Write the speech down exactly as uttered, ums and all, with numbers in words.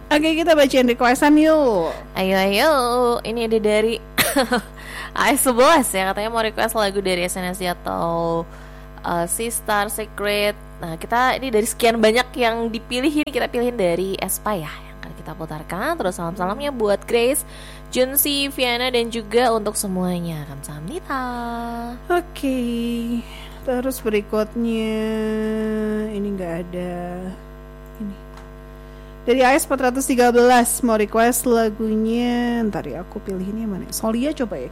Oke, kita bacain requestan yuk. Ayo ayo, ini ada dari A S sebelas ya, katanya mau request lagu dari S N S D atau uh, Sistar Secret. Nah, kita ini dari sekian banyak yang dipilih, ini kita pilihin dari Espa ya, yang akan kita putarkan. Terus salam-salamnya buat Grace, Junsi, Viana, dan juga untuk semuanya. Kamsahamnida. Oke, terus berikutnya ini nggak ada ini dari A S empat ratus tiga belas mau request lagunya. Ntar ya, aku pilih ini yang mana? Solia coba ya.